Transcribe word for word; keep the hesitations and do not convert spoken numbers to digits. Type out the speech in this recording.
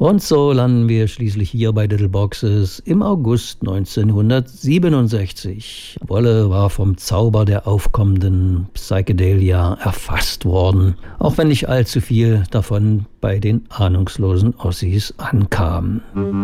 Und so landen wir schließlich hier bei Little Boxes im August neunzehnhundertsiebenundsechzig. Wolle war vom Zauber der aufkommenden Psychedelia erfasst worden, auch wenn nicht allzu viel davon bei den ahnungslosen Ossis ankam.